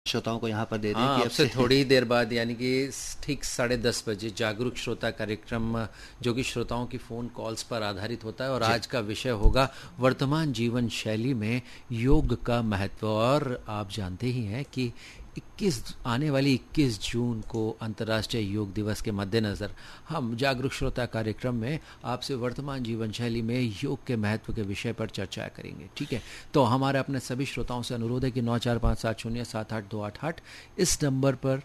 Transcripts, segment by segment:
श्रोताओं को यहाँ पर दे दें हाँ, कि अब अब से से थोड़ी देर बाद यानी कि ठीक 10:30 बजे जागरूक श्रोता कार्यक्रम, जो कि श्रोताओं की फ़ोन कॉल्स पर आधारित होता है, और जी। आज का विषय होगा वर्तमान जीवन शैली में योग का महत्व। और आप जानते ही हैं कि आने वाली 21 जून को अंतर्राष्ट्रीय योग दिवस के मद्देनज़र हम जागरूक श्रोता कार्यक्रम में आपसे वर्तमान जीवन शैली में योग के महत्व के विषय पर चर्चा करेंगे। ठीक है, तो हमारे अपने सभी श्रोताओं से अनुरोध है कि 9457078288 इस नंबर पर,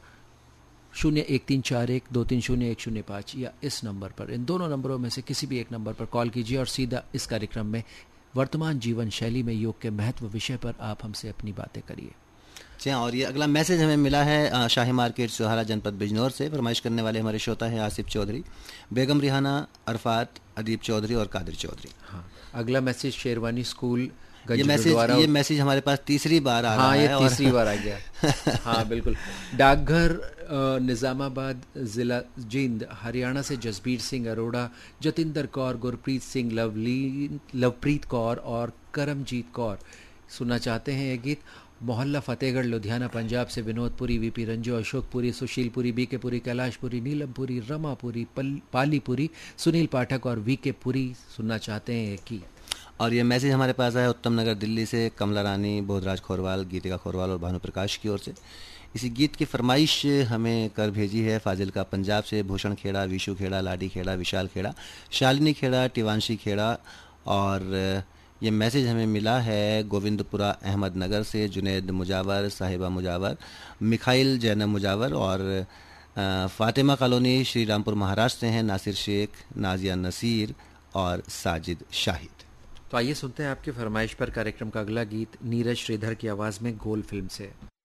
013412300105 या इस नंबर पर, इन दोनों नंबरों में से किसी भी एक नंबर पर कॉल कीजिए और सीधा इस कार्यक्रम में वर्तमान जीवन शैली में योग के महत्व विषय पर आप हमसे अपनी बातें करिए। जी हाँ, और ये अगला मैसेज हमें मिला है शाही मार्केट सोहारा जनपद बिजनौर से। फरमाइश करने वाले हमारे श्रोता हैं आसिफ चौधरी, बेगम रिहाना, अरफात, अदीब चौधरी और कादिर चौधरी। हाँ, अगला मैसेज शेरवानी स्कूल ये गंज मैसेज हमारे पास तीसरी बार आ रहा हाँ, ये है तीसरी बार आ गया। हाँ बिल्कुल। डाकघर निज़ामाबाद ज़िला जींद हरियाणा से जसबीर सिंह अरोड़ा, जतिंदर कौर, गुरप्रीत सिंह, लवप्रीत कौर और करमजीत कौर सुनना चाहते हैं ये गीत। मोहल्ला फतेहगढ़ लुधियाना पंजाब से विनोदपुरी, वीपी रंजू, अशोकपुरी, सुशीलपुरी, बीके पुरी, कैलाशपुरी, नीलमपुरी, रमापुरी, पालीपुरी, सुनील पाठक और वीके पुरी सुनना चाहते हैं कि। और ये मैसेज हमारे पास आया उत्तम नगर दिल्ली से कमला रानी, बोधराज खोरवाल, गीतिका खोरवाल और भानु प्रकाश की ओर से। इसी गीत की फरमाइश हमें कर भेजी है फाजिल्का पंजाब से भूषण खेड़ा, विशु खेड़ा, लाडी खेड़ा, विशाल खेड़ा, शालिनी खेड़ा, टिवांशी खेड़ा। और ये मैसेज हमें मिला है गोविंदपुरा अहमदनगर से जुनैद मुजावर, साहिबा मुजावर, मिखाइल जैनब मुजावर और फातिमा कॉलोनी श्री रामपुर महाराष्ट्र से हैं नासिर शेख, नाजिया नसीर और साजिद शाहिद। तो आइए सुनते हैं आपकी फरमाइश पर कार्यक्रम का अगला गीत नीरज श्रीधर की आवाज़ में गोल फिल्म से।